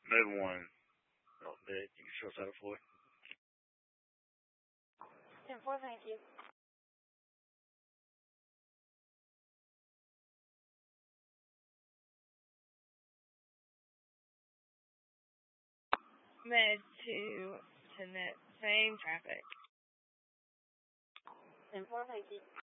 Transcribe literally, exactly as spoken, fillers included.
Med one. Oh, bed. You can show us how to floor. ten four, thank you. Med two to net, same traffic. ten four, thank you.